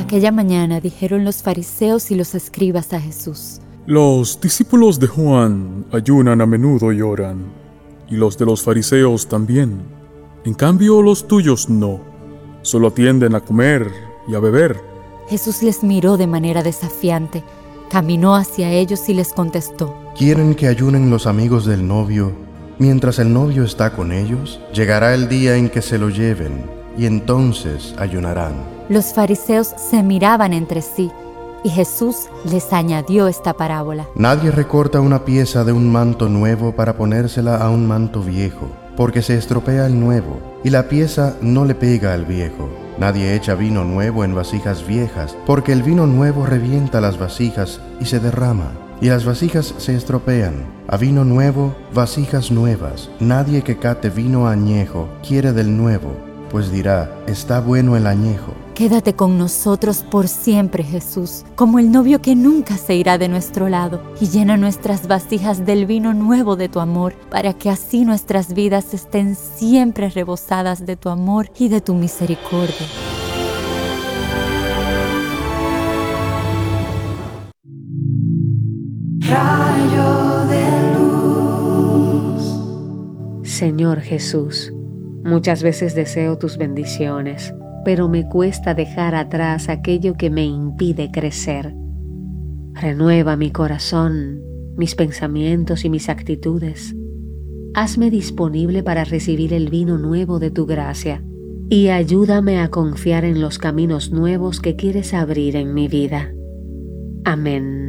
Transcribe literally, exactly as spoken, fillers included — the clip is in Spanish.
Aquella mañana dijeron los fariseos y los escribas a Jesús: Los discípulos de Juan ayunan a menudo y oran, y los de los fariseos también. En cambio, los tuyos no, solo atienden a comer y a beber. Jesús les miró de manera desafiante, caminó hacia ellos y les contestó: ¿Quieren que ayunen los amigos del novio mientras el novio está con ellos? Llegará el día en que se lo lleven, y entonces ayunarán. Los fariseos se miraban entre sí, y Jesús les añadió esta parábola: Nadie recorta una pieza de un manto nuevo para ponérsela a un manto viejo, porque se estropea el nuevo, y la pieza no le pega al viejo. Nadie echa vino nuevo en vasijas viejas, porque el vino nuevo revienta las vasijas y se derrama, y las vasijas se estropean. A vino nuevo, vasijas nuevas. Nadie que cate vino añejo quiere del nuevo, pues dirá: está bueno el añejo. Quédate con nosotros por siempre, Jesús, como el novio que nunca se irá de nuestro lado, y llena nuestras vasijas del vino nuevo de tu amor, para que así nuestras vidas estén siempre rebosadas de tu amor y de tu misericordia. Rayo de luz. Señor Jesús, muchas veces deseo tus bendiciones, pero me cuesta dejar atrás aquello que me impide crecer. Renueva mi corazón, mis pensamientos y mis actitudes. Hazme disponible para recibir el vino nuevo de tu gracia y ayúdame a confiar en los caminos nuevos que quieres abrir en mi vida. Amén.